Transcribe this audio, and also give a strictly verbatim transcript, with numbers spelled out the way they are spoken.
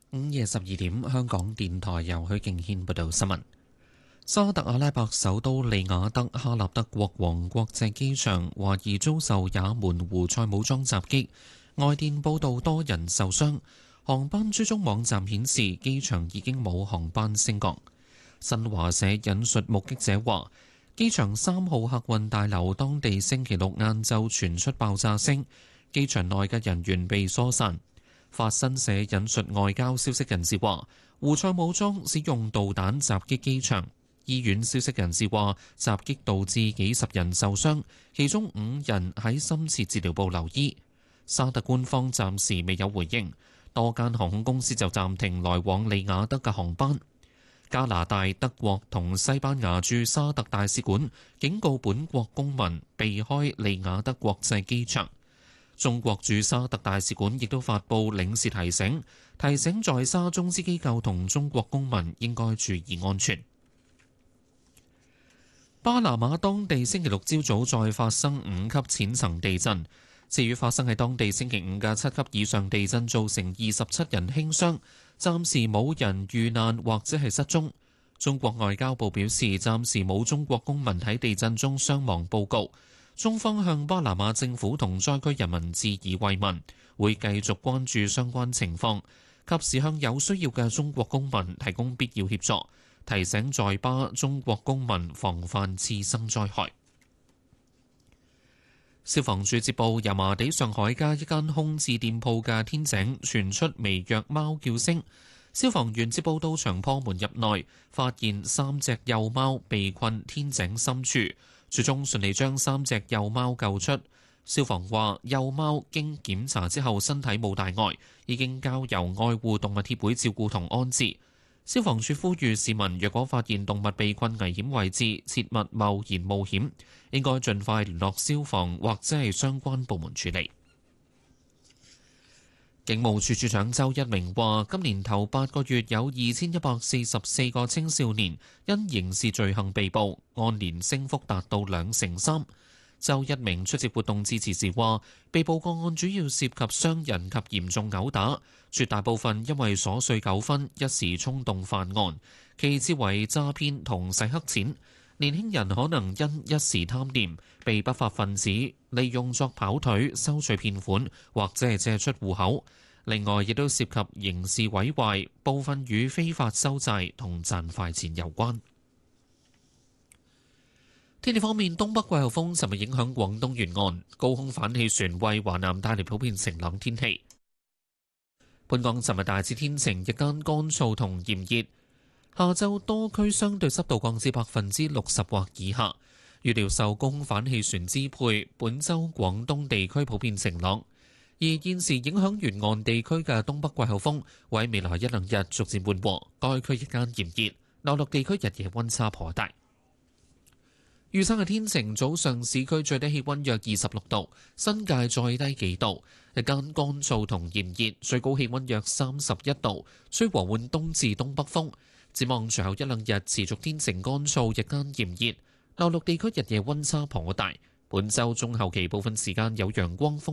午夜十二點，香港電台由許敬軒報道新聞。沙特阿拉伯首都利雅得哈納德國王國際機場懷疑遭受也門胡塞武裝襲擊，外電報道多人受傷。航班追蹤網站顯示機場已經冇航班升降。新華社引述目擊者話，機場三號客運大樓當地星期六晏晝傳出爆炸聲，機場內嘅人員被疏散。法新社引述外交消息人士話，胡塞武裝使用導彈襲擊機場。醫院消息人士話，襲擊導致幾十人受傷，其中五人喺深切治療部留醫。沙特官方暫時未有回應，多間航空公司就暫停來往利雅得嘅航班。加拿大、德國同西班牙駐沙特大使館警告本國公民避開利雅得國際機場。中國駐沙特大使館亦都發布領事提醒，提醒在沙中資機構同中國公民應該注意安全。巴拿馬當地星期六朝早再發生五級淺層地震，至於發生喺當地星期五嘅七級以上地震，造成二十七人輕傷，暫時冇人遇難或者係失蹤。中國外交部表示，暫時冇中國公民喺地震中傷亡報告。中方向巴拿馬政府同災區人民致以慰問，會繼續關注相關情況，及時向有需要嘅中國公民提供必要協助，提醒在巴中國公民防範次生災害。消防處接報，油麻地上海街一間空置店鋪嘅天井傳出微弱貓叫聲，消防員接報到場破門入內，發現三隻幼貓被困天井深處。最終順利將三隻幼貓救出。消防話，幼貓經檢查之後身體冇大礙，已經交由愛護動物協會照顧同安置。消防處呼籲市民，若果發現動物被困危險位置，切勿貿然冒險，應該盡快聯絡消防或者係相關部門處理。警務處處長周一鳴話，今年頭八個月有二千一百四十四個青少年因刑事罪行被捕，按年升幅達到兩成三。周一鳴出席活動致辭時話，被捕個案主要涉及傷人及嚴重毆打，絕大部分因為瑣碎糾紛一時衝動犯案，其次為詐騙同洗黑錢。年輕人可能因一時貪念，被不法分子利用作跑腿、收取騙款或者係借出戶口。另外，亦都涉及刑事毀壞，部分與非法收債同賺快錢有關。天氣方面，東北季候風尋日影響廣東沿岸，高空反氣旋為華南帶嚟普遍晴朗天氣。本港尋日大致天晴，日間乾燥同炎熱。下晝多區相對濕度降至百分之六十或以下。預料受高空反氣旋支配，本週廣東地區普遍晴朗。而現時影響沿岸地區嘅東北季候風，會喺未來一兩日逐漸緩和，該區日間炎熱，內陸地區日夜溫差頗大。預測係天晴，早上市區最低氣溫約二十六度，新界再低幾度，日間乾燥同炎熱，最高氣溫約三十一度，吹和緩東至東北風。展望隨後一兩日持續天晴乾燥，日間炎熱，內陸地區日夜溫差頗大。本週中後期部分時間有陽光風。